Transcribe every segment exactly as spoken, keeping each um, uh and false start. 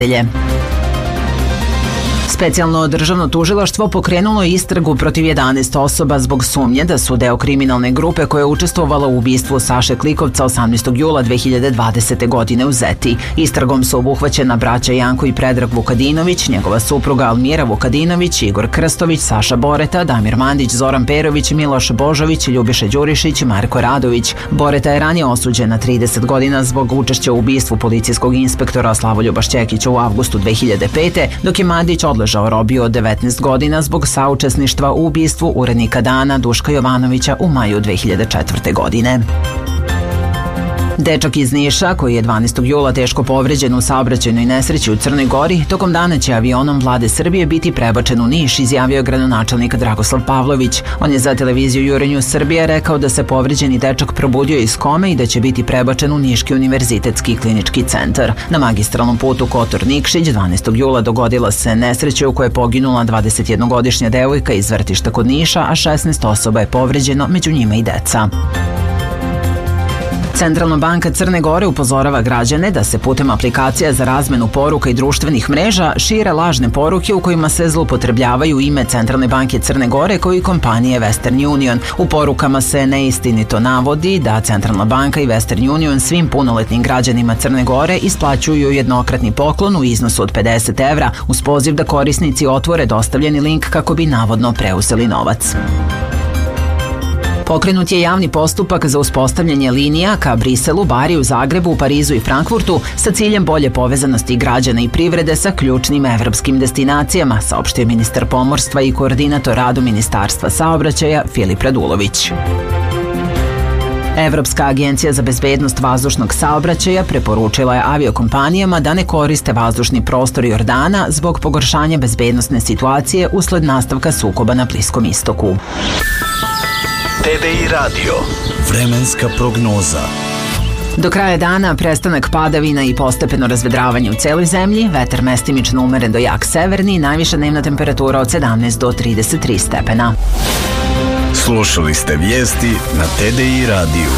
nedelje. Specijalno državno tužilaštvo pokrenulo istragu protiv jedanaest osoba zbog sumnje da su deo kriminalne grupe koja je učestvovala u ubistvu Saše Klikovca osamnaestog jula dve hiljade dvadesete. godine u Zeti. Istragom su obuhvaćena braća Janko i Predrag Vukadinović, njegova supruga Almira Vukadinović, Igor Krstović, Saša Boreta, Damir Mandić, Zoran Perović, Miloš Božović, Ljubiša Đurišić i Marko Radović. Boreta je ranije osuđen na trideset godina zbog učešća u ubistvu policijskog inspektora Slavoljuba Šćekića u avgustu dve hiljade pete. dok je Mandić odležao robiju od devetnaest godina zbog saučesništva u ubistvu urednika Dana Duška Jovanovića u maju dve hiljade četvrte. godine. Dečak iz Niša, koji je dvanaestog jula teško povređen u saobraćajnoj nesreći u Crnoj Gori, tokom dana će avionom Vlade Srbije biti prebačen u Niš, izjavio gradonačelnik Dragoslav Pavlović. On je za televiziju Euronews Srbija rekao da se povređeni dečak probudio iz kome i da će biti prebačen u Niški univerzitetski klinički centar. Na magistralnom putu Kotor-Nikšić dvanaestog jula dogodila se nesreća u kojoj je poginula dvadesetjednogodišnja devojka iz Vrtišta kod Niša, a šesnaest osoba je povređeno, među njima i deca. Centralna banka Crne Gore upozorava građane da se putem aplikacija za razmenu poruka i društvenih mreža šire lažne poruke u kojima se zloupotrebljavaju ime Centralne banke Crne Gore kao i kompanije Western Union. U porukama se neistinito navodi da Centralna banka i Western Union svim punoletnim građanima Crne Gore isplaćuju jednokratni poklon u iznosu od pedeset evra uz poziv da korisnici otvore dostavljeni link kako bi navodno preuzeli novac. Pokrenut je javni postupak za uspostavljanje linija ka Briselu, Bariju, Zagrebu, Parizu i Frankfurtu sa ciljem bolje povezanosti građana i privrede sa ključnim evropskim destinacijama, saopštio ministar pomorstva i koordinator radu Ministarstva saobraćaja Filip Radulović. Evropska agencija za bezbednost vazdušnog saobraćaja preporučila je aviokompanijama da ne koriste vazdušni prostor Jordana zbog pogoršanja bezbednosne situacije usled nastavka sukoba na Bliskom istoku. T D I Radio. Vremenska prognoza. Do kraja dana prestanak padavina i postepeno razvedravanje u celoj zemlji, vetar mestimično umeren do jak severni, najviša dnevna temperatura od sedamnaest do trideset tri stepena. Slušali ste vijesti na T D I radiju.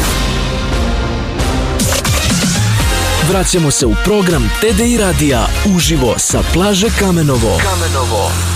Vraćamo se u program T D I radija uživo sa plaže Kamenovo. Kamenovo.